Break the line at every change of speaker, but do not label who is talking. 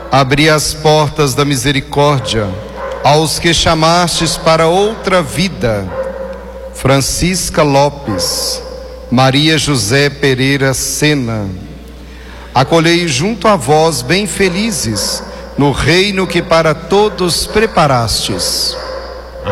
Abri as portas da misericórdia aos que chamastes para outra vida. Francisca Lopes, Maria José Pereira Sena. Acolhei junto a vós bem felizes no reino que para todos preparastes.